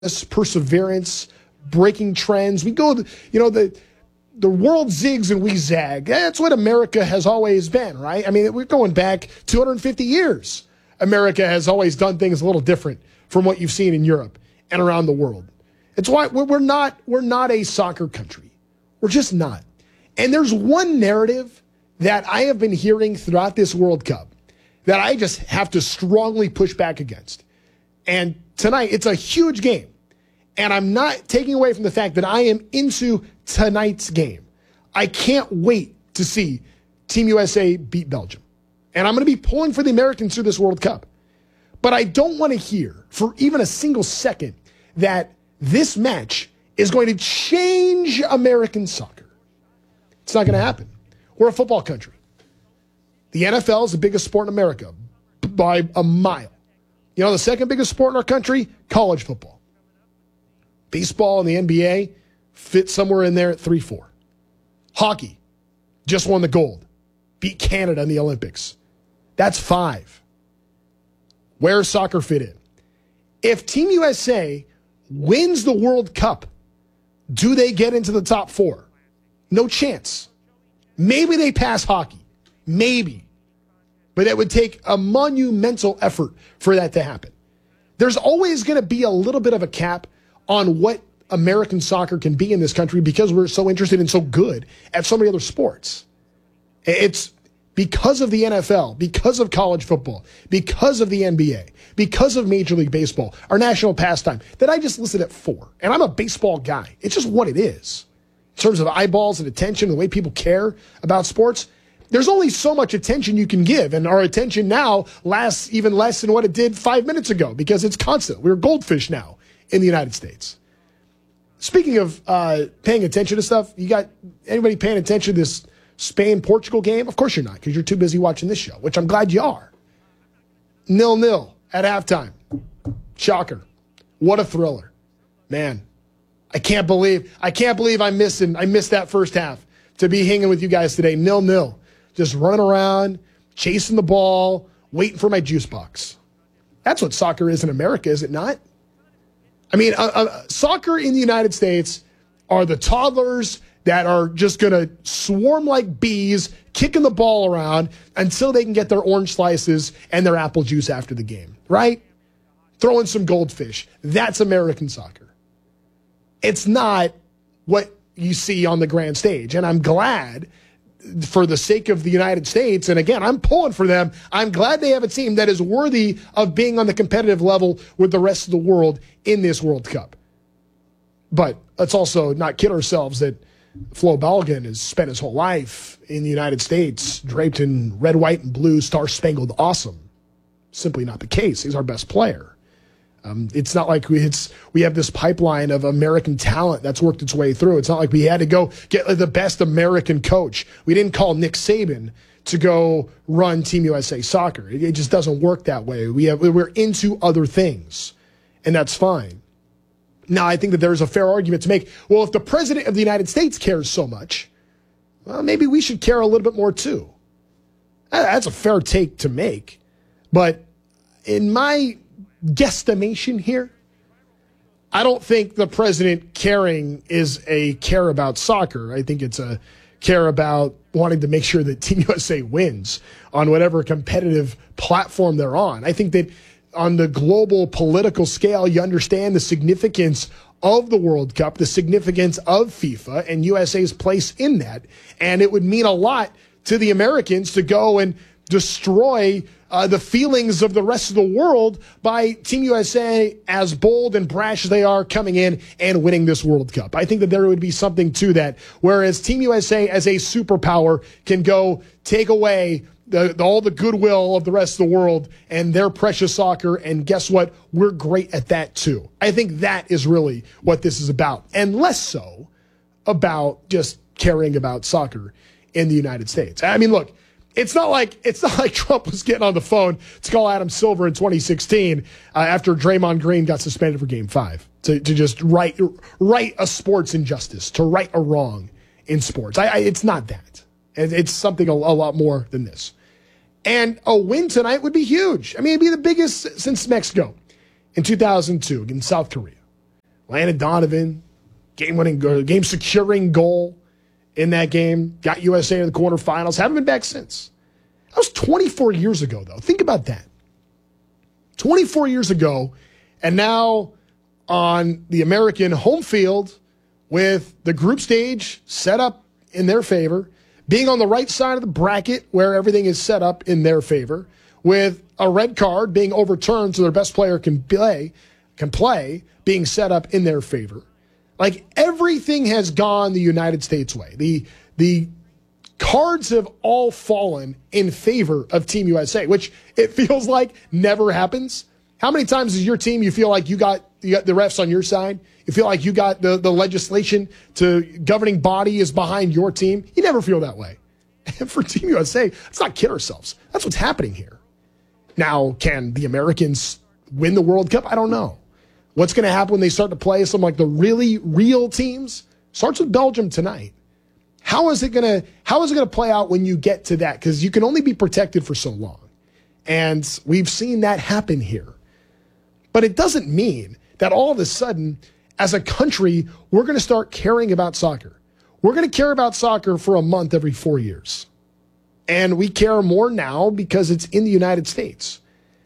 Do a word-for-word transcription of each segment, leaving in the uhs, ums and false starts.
perseverance, breaking trends. We go, you know, the the world zigs and we zag. That's what America has always been, right? I mean, we're going back two hundred fifty years. America has always done things a little different from what you've seen in Europe and around the world. It's why we're not we're not a soccer country. We're just not. And there's one narrative that I have been hearing throughout this World Cup that I just have to strongly push back against. And tonight, it's a huge game. And I'm not taking away from the fact that I am into tonight's game. I can't wait to see Team U S A beat Belgium. And I'm going to be pulling for the Americans through this World Cup. But I don't want to hear for even a single second that this match is going to change American soccer. It's not going to happen. We're a football country. The N F L is the biggest sport in America by a mile. You know, the second biggest sport in our country, college football. Baseball and the N B A fit somewhere in there at three four. Hockey just won the gold. Beat Canada in the Olympics. That's five. Where's soccer fit in? If Team U S A wins the World Cup, do they get into the top four? No chance. Maybe they pass hockey. Maybe. But it would take a monumental effort for that to happen. There's always going to be a little bit of a cap on what American soccer can be in this country because we're so interested and so good at so many other sports. It's because of the N F L, because of college football, because of the N B A, because of Major League Baseball, our national pastime, that I just listed at four. And I'm a baseball guy. It's just what it is. In terms of eyeballs and attention, the way people care about sports, there's only so much attention you can give, and our attention now lasts even less than what it did five minutes ago because it's constant. We're goldfish now in the United States. Speaking of uh, paying attention to stuff, you got anybody paying attention to this Spain-Portugal game? Of course you're not because you're too busy watching this show, which I'm glad you are. nil-nil at halftime. Shocker. What a thriller. Man, I can't believe I can't believe I'm missing I missed that first half to be hanging with you guys today. nil-nil. Just running around, chasing the ball, waiting for my juice box. That's what soccer is in America, is it not? I mean, uh, uh, soccer in the United States are the toddlers that are just going to swarm like bees, kicking the ball around until they can get their orange slices and their apple juice after the game, right? Throwing some goldfish. That's American soccer. It's not what you see on the grand stage, and I'm glad for the sake of the United States, and again, I'm pulling for them. I'm glad they have a team that is worthy of being on the competitive level with the rest of the world in this World Cup. But let's also not kid ourselves that Flo Balogun has spent his whole life in the United States draped in red, white, and blue, star-spangled awesome. Simply not the case. He's our best player. Um, it's not like we, it's, we have this pipeline of American talent that's worked its way through. It's not like we had to go get the best American coach. We didn't call Nick Saban to go run Team U S A soccer. It, it just doesn't work that way. We have, we're into other things, and that's fine. Now, I think that there's a fair argument to make. Well, if the president of the United States cares so much, well, maybe we should care a little bit more too. That's a fair take to make. But in my guesstimation here, I don't think the president caring is a care about soccer. I think it's a care about wanting to make sure that Team U S A wins on whatever competitive platform they're on. I think that on the global political scale, you understand the significance of the World Cup, the significance of FIFA and U S A's place in that. And it would mean a lot to the Americans to go and destroy uh, the feelings of the rest of the world by Team U S A, as bold and brash as they are, coming in and winning this World Cup. I think that there would be something to that, whereas Team U S A as a superpower can go take away the, the, all the goodwill of the rest of the world and their precious soccer, and guess what? We're great at that too. I think that is really what this is about, and less so about just caring about soccer in the United States. I mean, look, It's not like it's not like Trump was getting on the phone to call Adam Silver in twenty sixteen uh, after Draymond Green got suspended for Game Five to, to just right right a sports injustice, to right a wrong in sports. I, I, it's not that. It's something a, a lot more than this. And a win tonight would be huge. I mean, it'd be the biggest since Mexico in two thousand two against South Korea. Landon Donovan, game-winning, game-securing goal in that game. Got U S A to the quarterfinals. Haven't been back since. That was twenty-four years ago, though. Think about that. twenty-four years ago, and now on the American home field with the group stage set up in their favor, being on the right side of the bracket where everything is set up in their favor, with a red card being overturned so their best player can play, can play, being set up in their favor. Like, everything has gone the United States way. The the cards have all fallen in favor of Team U S A, which it feels like never happens. How many times is your team you feel like you got you got the refs on your side? You feel like you got the, the legislation to governing body is behind your team? You never feel that way. And for Team U S A, let's not kid ourselves. That's what's happening here. Now, can the Americans win the World Cup? I don't know. What's going to happen when they start to play some like the really real teams? Starts with Belgium tonight. How is it going to how is it going to play out when you get to that? Because you can only be protected for so long. And we've seen that happen here. But it doesn't mean that all of a sudden, as a country, we're going to start caring about soccer. We're going to care about soccer for a month every four years. And we care more now because it's in the United States.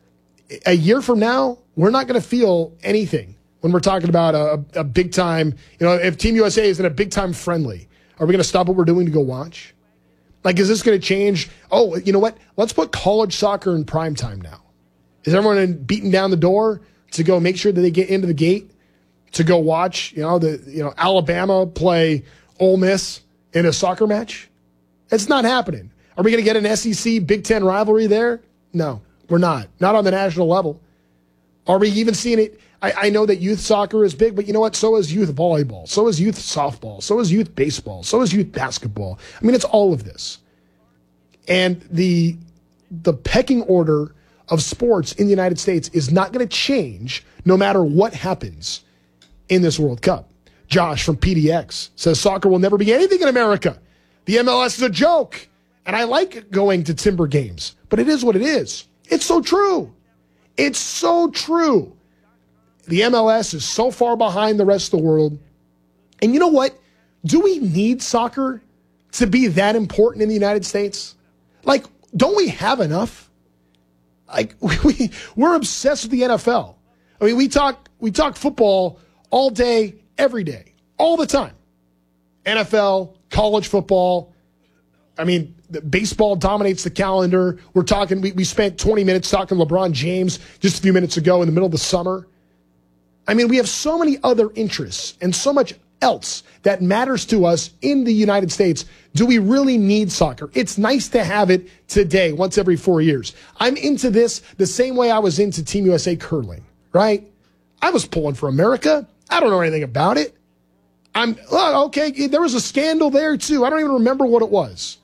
A year from now, we're not going to feel anything when we're talking about a, a big time, you know, if Team U S A is in a big time friendly, are we going to stop what we're doing to go watch? Like, is this going to change? Oh, you know what? Let's put college soccer in prime time now. Is everyone beating down the door to go make sure that they get into the gate to go watch, you know, the you know Alabama play Ole Miss in a soccer match? It's not happening. Are we going to get an S E C Big Ten rivalry there? No, we're not. Not on the national level. Are we even seeing it? I, I know that youth soccer is big, but you know what? So is youth volleyball. So is youth softball. So is youth baseball. So is youth basketball. I mean, it's all of this. And the the pecking order of sports in the United States is not going to change no matter what happens in this World Cup. Josh from P D X says soccer will never be anything in America. The M L S is a joke. And I like going to Timber games, but it is what it is. It's so true. It's so true. The M L S is so far behind the rest of the world. And you know what? Do we need soccer to be that important in the United States? Like, don't we have enough? Like, we, we're obsessed with the N F L. I mean, we talk we talk football all day, every day, all the time. N F L, college football. I mean, the baseball dominates the calendar. We're talking, we, we spent twenty minutes talking LeBron James just a few minutes ago in the middle of the summer. I mean, we have so many other interests and so much else that matters to us in the United States. Do we really need soccer? It's nice to have it today, once every four years. I'm into this the same way I was into Team U S A curling, right? I was pulling for America. I don't know anything about it. I'm, oh, okay, there was a scandal there too. I don't even remember what it was.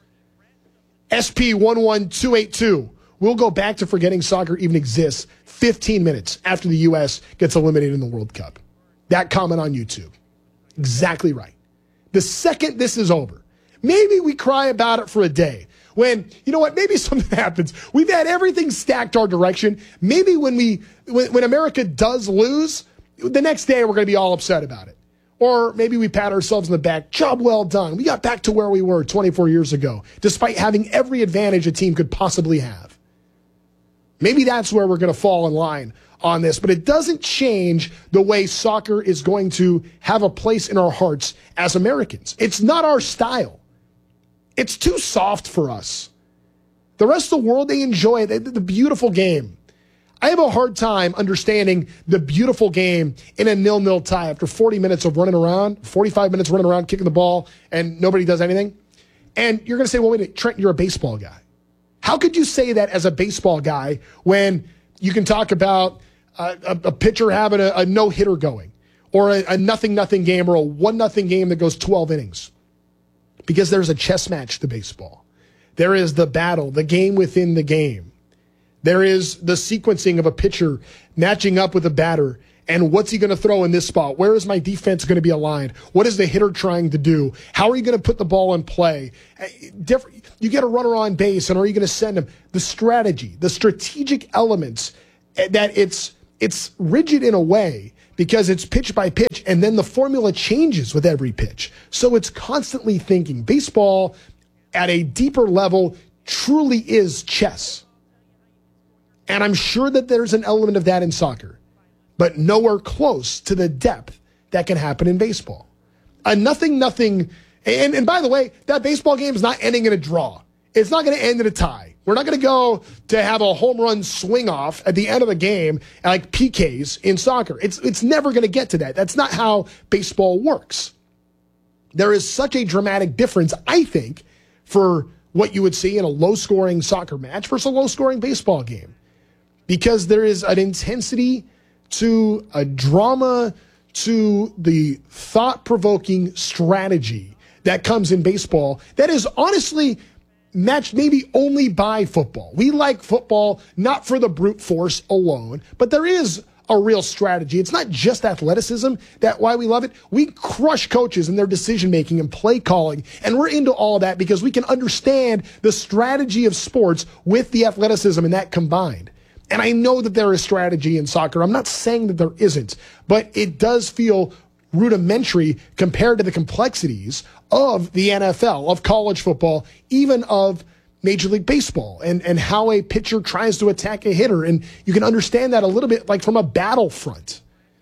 S P one one two eight two. We'll go back to forgetting soccer even exists fifteen minutes after the U S gets eliminated in the World Cup. That comment on YouTube. Exactly right. The second this is over, maybe we cry about it for a day. When, you know what, maybe something happens. We've had everything stacked our direction. Maybe when we, when, when America does lose, the next day we're going to be all upset about it. Or maybe we pat ourselves in the back. Job well done. We got back to where we were twenty-four years ago, despite having every advantage a team could possibly have. Maybe that's where we're going to fall in line on this, but it doesn't change the way soccer is going to have a place in our hearts as Americans. It's not our style. It's too soft for us. The rest of the world, they enjoy it. The beautiful game. I have a hard time understanding the beautiful game in a nil-nil tie after forty minutes of running around, forty-five minutes running around, kicking the ball, and nobody does anything. And you're going to say, well, wait a minute, Trent, you're a baseball guy. How could you say that as a baseball guy when you can talk about a, a, a pitcher having a, a no-hitter going or a, a nothing-nothing game or a one-nothing game that goes twelve innings? Because there's a chess match to baseball. There is the battle, the game within the game. There is the sequencing of a pitcher matching up with a batter. And what's he going to throw in this spot? Where is my defense going to be aligned? What is the hitter trying to do? How are you going to put the ball in play? Different, you get a runner on base, and are you going to send him? The strategy, the strategic elements, that it's it's rigid in a way because it's pitch by pitch, and then the formula changes with every pitch. So it's constantly thinking. Baseball at a deeper level truly is chess. And I'm sure that there's an element of that in soccer, but nowhere close to the depth that can happen in baseball. A nothing, nothing. And, and by the way, that baseball game is not ending in a draw. It's not going to end in a tie. We're not going to go to have a home run swing off at the end of the game like P Ks in soccer. It's, it's never going to get to that. That's not how baseball works. There is such a dramatic difference, I think, for what you would see in a low-scoring soccer match versus a low-scoring baseball game. Because there is an intensity to a drama, to the thought-provoking strategy that comes in baseball that is honestly matched maybe only by football. We like football not for the brute force alone, but there is a real strategy. It's not just athleticism that why we love it. We crush coaches in their decision-making and play calling, and we're into all that because we can understand the strategy of sports with the athleticism and that combined. And I know that there is strategy in soccer. I'm not saying that there isn't, but it does feel rudimentary compared to the complexities of the N F L, of college football, even of Major League Baseball, and, and how a pitcher tries to attack a hitter. And you can understand that a little bit like from a battlefront.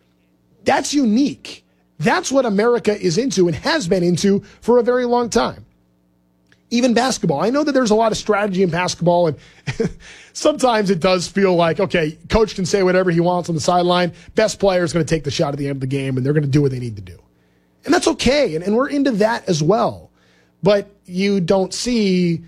That's unique. That's what America is into and has been into for a very long time. Even basketball. I know that there's a lot of strategy in basketball, and sometimes it does feel like, okay, coach can say whatever he wants on the sideline. Best player is going to take the shot at the end of the game, and they're going to do what they need to do. And that's okay, and, and we're into that as well. But you don't see,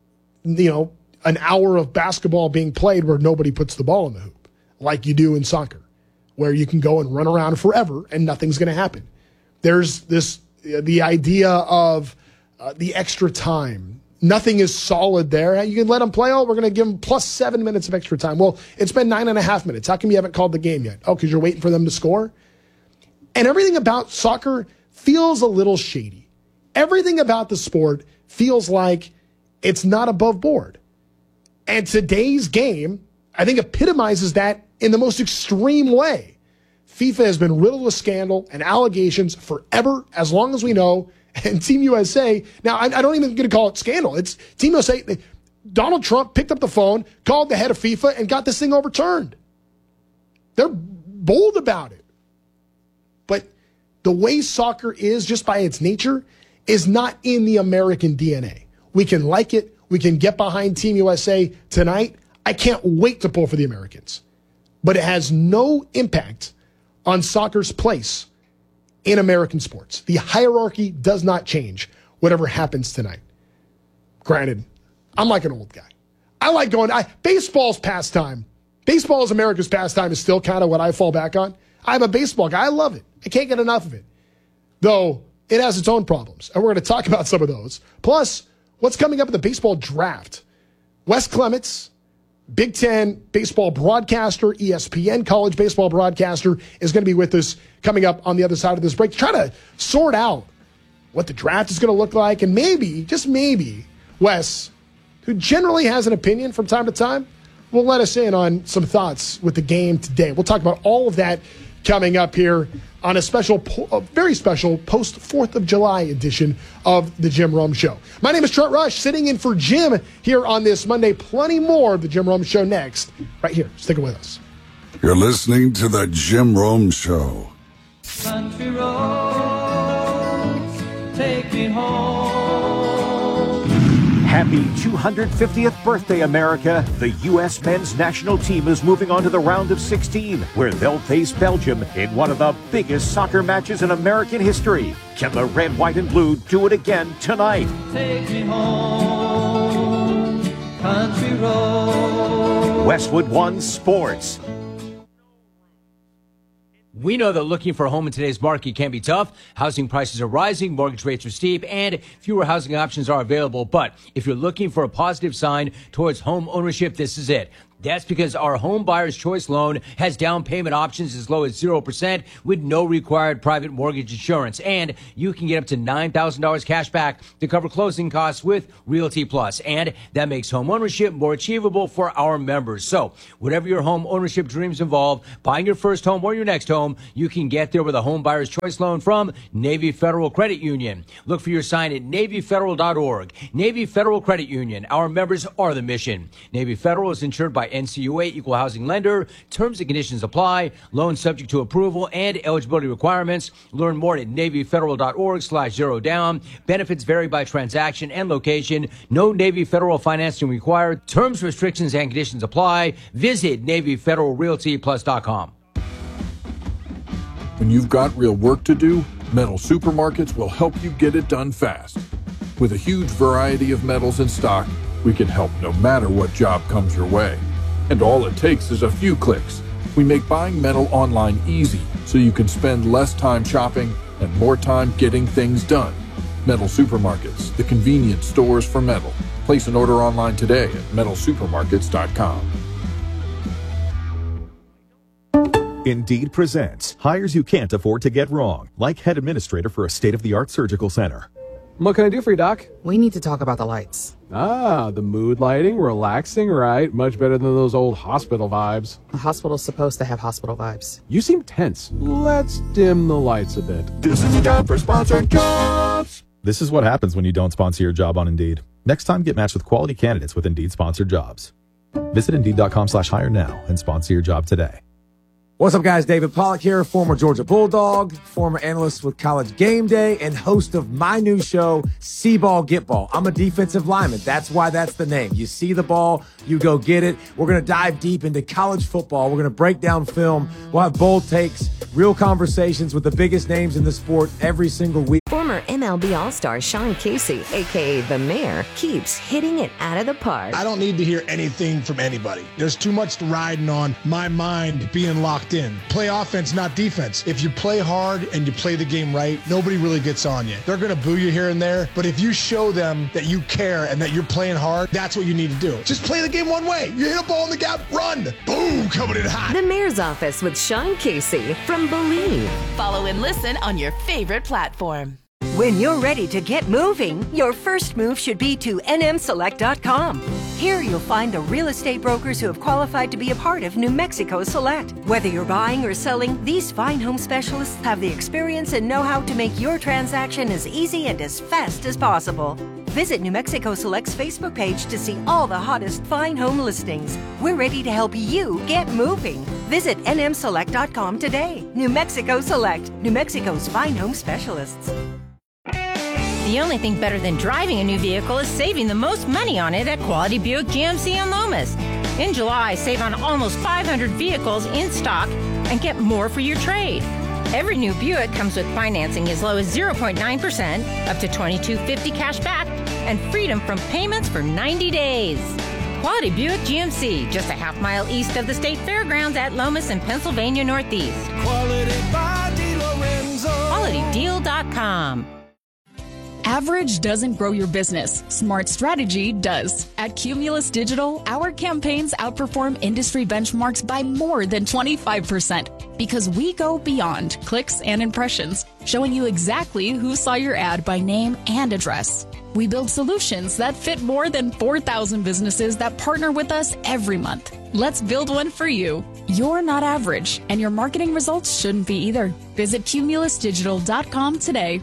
you know, an hour of basketball being played where nobody puts the ball in the hoop, like you do in soccer, where you can go and run around forever and nothing's going to happen. There's this, the idea of Uh, the extra time. Nothing is solid there. You can let them play. Oh, we're going to give them plus seven minutes of extra time. Well, it's been nine and a half minutes. How come you haven't called the game yet? Oh, because you're waiting for them to score? And everything about soccer feels a little shady. Everything about the sport feels like it's not above board. And today's game, I think, epitomizes that in the most extreme way. FIFA has been riddled with scandal and allegations forever, as long as we know. And Team U S A, now I, I don't even get to call it scandal. It's Team U S A. Donald Trump picked up the phone, called the head of FIFA, and got this thing overturned. They're bold about it. But the way soccer is, just by its nature, is not in the American D N A. We can like it. We can get behind Team U S A tonight. I can't wait to pull for the Americans. But it has no impact on soccer's place in American sports. The hierarchy does not change whatever happens tonight. Granted, I'm like an old guy. I like going, I, baseball's pastime. Baseball is America's pastime is still kind of what I fall back on. I'm a baseball guy. I love it. I can't get enough of it. Though it has its own problems. And we're going to talk about some of those. Plus, what's coming up in the baseball draft? Wes Clements, Big Ten baseball broadcaster, E S P N college baseball broadcaster, is going to be with us coming up on the other side of this break to try to sort out what the draft is going to look like. And maybe, just maybe, Wes, who generally has an opinion from time to time, will let us in on some thoughts with the game today. We'll talk about all of that coming up here on a special, a very special post fourth of July edition of the Jim Rome Show. My name is Trent Rush, sitting in for Jim here on this Monday. Plenty more of the Jim Rome Show next, right here. Stick with us. You're listening to the Jim Rome Show. Country roads, take me home. Happy two hundred fiftieth birthday, America. The U S men's national team is moving on to the round of sixteen, where they'll face Belgium in one of the biggest soccer matches in American history. Can the red, white, and blue do it again tonight? Take me home, country roads. Westwood One Sports. We know that looking for a home in today's market can be tough. Housing prices are rising, mortgage rates are steep, and fewer housing options are available. But if you're looking for a positive sign towards home ownership, this is it. That's because our Home Buyer's Choice loan has down payment options as low as zero percent with no required private mortgage insurance. And you can get up to nine thousand dollars cash back to cover closing costs with Realty Plus. And that makes home ownership more achievable for our members. So whatever your home ownership dreams involve, buying your first home or your next home, you can get there with a Home Buyer's Choice loan from Navy Federal Credit Union. Look for your sign at navy federal dot org. Navy Federal Credit Union. Our members are the mission. Navy Federal is insured by N C U A Equal Housing Lender. Terms and conditions apply. Loan subject to approval and eligibility requirements. Learn more at navy federal dot org slash zero down. Benefits vary by transaction and location. No Navy Federal financing required. Terms, restrictions, and conditions apply. Visit navy federal realty plus dot com. When you've got real work to do, Metal Supermarkets will help you get it done fast. With a huge variety of metals in stock, we can help no matter what job comes your way. And all it takes is a few clicks. We make buying metal online easy so you can spend less time shopping and more time getting things done. Metal Supermarkets, the convenient stores for metal. Place an order online today at metal supermarkets dot com. Indeed presents hires you can't afford to get wrong, like head administrator for a state-of-the-art surgical center. What can I do for you, Doc? We need to talk about the lights. Ah, the mood lighting, relaxing, right? Much better than those old hospital vibes. A hospital's supposed to have hospital vibes. You seem tense. Let's dim the lights a bit. This is a job for sponsored jobs. This is what happens when you don't sponsor your job on Indeed. Next time, get matched with quality candidates with Indeed sponsored jobs. Visit Indeed dot com slash hire now and sponsor your job today. What's up, guys? David Pollack here, former Georgia Bulldog, former analyst with College Game Day, and host of my new show, See Ball, Get Ball. I'm a defensive lineman. That's why that's the name. You see the ball, you go get it. We're going to dive deep into college football. We're going to break down film. We'll have bold takes, real conversations with the biggest names in the sport every single week. Former M L B All-Star Sean Casey, a k a. The Mayor, keeps hitting it out of the park. I don't need to hear anything from anybody. There's too much riding on my mind being locked in. Play offense, not defense. If you play hard and you play the game right, nobody really gets on you. They're going to boo you here and there, but if you show them that you care and that you're playing hard, that's what you need to do. Just play the game one way. You hit a ball in the gap, run. Boom, coming in hot. The Mayor's Office with Sean Casey from Believe. Follow and listen on your favorite platform. When you're ready to get moving, your first move should be to N M select dot com. Here you'll find the real estate brokers who have qualified to be a part of New Mexico Select. Whether you're buying or selling, these fine home specialists have the experience and know-how to make your transaction as easy and as fast as possible. Visit New Mexico Select's Facebook page to see all the hottest fine home listings. We're ready to help you get moving. Visit N M select dot com today. New Mexico Select, New Mexico's fine home specialists. The only thing better than driving a new vehicle is saving the most money on it at Quality Buick G M C in Lomas. In July, save on almost five hundred vehicles in stock and get more for your trade. Every new Buick comes with financing as low as zero point nine percent, up to twenty-two fifty cash back, and freedom from payments for ninety days. Quality Buick G M C, just a half mile east of the State Fairgrounds at Lomas in Pennsylvania Northeast. Quality by DeLorenzo. quality deal dot com. Average doesn't grow your business. Smart strategy does. At Cumulus Digital, our campaigns outperform industry benchmarks by more than twenty-five percent because we go beyond clicks and impressions, showing you exactly who saw your ad by name and address. We build solutions that fit more than four thousand businesses that partner with us every month. Let's build one for you. You're not average, and your marketing results shouldn't be either. Visit cumulus digital dot com today.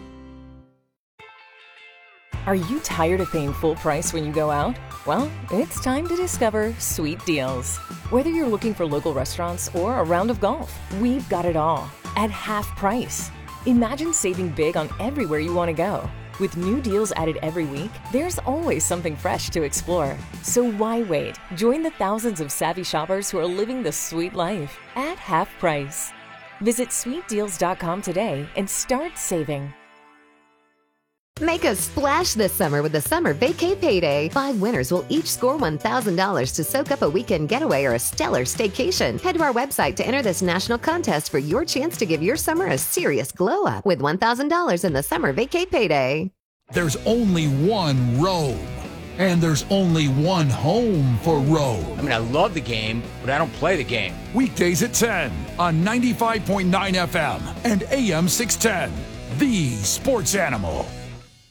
Are you tired of paying full price when you go out? Well, it's time to discover Sweet Deals. Whether you're looking for local restaurants or a round of golf, we've got it all at half price. Imagine saving big on everywhere you want to go. With new deals added every week, there's always something fresh to explore. So why wait? Join the thousands of savvy shoppers who are living the sweet life at half price. Visit sweet deals dot com today and start saving. Make a splash this summer with the Summer Vacay Payday. Five winners will each score one thousand dollars to soak up a weekend getaway or a stellar staycation. Head to our website to enter this national contest for your chance to give your summer a serious glow up with one thousand dollars in the Summer Vacay Payday. There's only one Rome. And there's only one home for Road. I mean, I love the game, but I don't play the game. Weekdays at ten on ninety-five point nine F M and A M six ten. The Sports Animal.